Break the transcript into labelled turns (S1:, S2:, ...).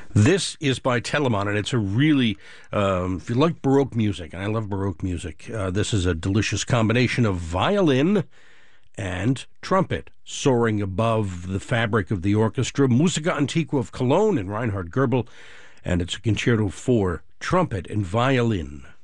S1: This is by Telemann, and it's a really, if you like Baroque music, and I love Baroque music, this is a delicious combination of violin and trumpet soaring above the fabric of the orchestra. Musica Antiqua of Cologne and Reinhard Goebel, and it's a concerto for trumpet and violin.